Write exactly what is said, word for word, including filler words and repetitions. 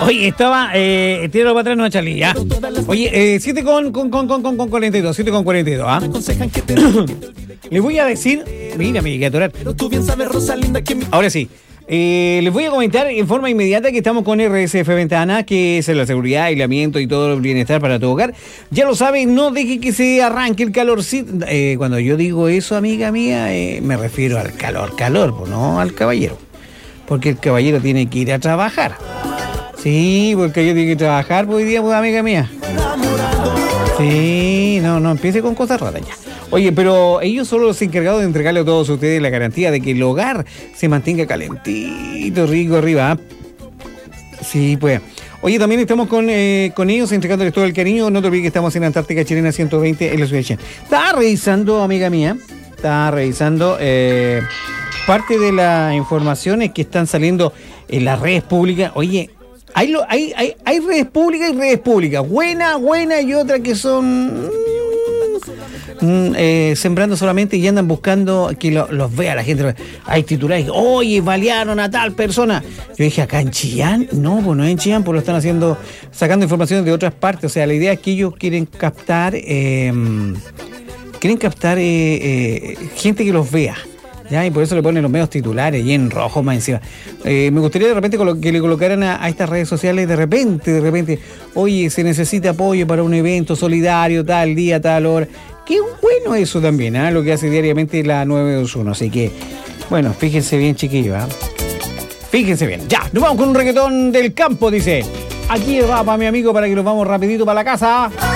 Oye, estaba, eh, tíralo para atrás, no, Charlie, ya. Oye, eh, siete con, con, con, con, con cuarenta y dos, siete con cuarenta y dos, ¿ah? Les voy a decir, mira, me llegué a atorar. Ahora sí. Eh, les voy a comentar en forma inmediata que estamos con R S F Ventana, que es la seguridad, aislamiento y todo el bienestar para tu hogar. Ya lo saben, no deje que se arranque el calorcito. Eh, cuando yo digo eso, amiga mía, eh, me refiero al calor, calor, pues no al caballero. Porque el caballero tiene que ir a trabajar. Sí, porque yo tengo que trabajar hoy día, pues, amiga mía. Sí, no, no empiece con cosas raras ya. Oye, pero ellos son los encargados de entregarle a todos ustedes la garantía de que el hogar se mantenga calentito, rico arriba. Sí, pues. Oye, también estamos con, eh, con ellos entregándoles todo el cariño. No te olvides que estamos en Antártica Chilena ciento veinte en la ciudad de Chillán. Estaba revisando, amiga mía, estaba revisando eh, parte de las informaciones que están saliendo en las redes públicas. Oye, hay, lo, hay, hay, hay redes públicas y redes públicas. Buena, buena y otra que son... Mm, eh, sembrando solamente y andan buscando que lo, los vea la gente. Hay titulares, oye, balearon a tal persona. Yo dije, ¿acá en Chillán? No, pues no es en Chillán, pues lo están haciendo, sacando información de otras partes. O sea, la idea es que ellos quieren captar, eh, quieren captar eh, eh, gente que los vea. ¿Ya? Y por eso le ponen los medios titulares y en rojo más encima. Eh, me gustaría de repente que le colocaran a, a estas redes sociales de repente, de repente, oye, se necesita apoyo para un evento solidario, tal día, tal hora. Qué bueno eso también, ¿eh? Lo que hace diariamente la nueve dos uno. Así que, bueno, fíjense bien, chiquillos. ¿eh? Fíjense bien. Ya, nos vamos con un reggaetón del campo, dice. Aquí va para mi amigo para que nos vamos rapidito para la casa.